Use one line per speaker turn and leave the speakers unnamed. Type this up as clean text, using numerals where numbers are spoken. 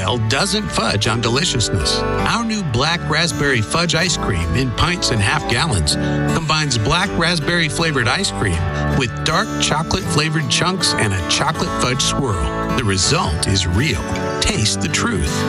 Well doesn't fudge on deliciousness. Our new black raspberry fudge ice cream in pints and half gallons combines black raspberry flavored ice cream with dark chocolate flavored chunks and a chocolate fudge swirl. The result is real. Taste the truth.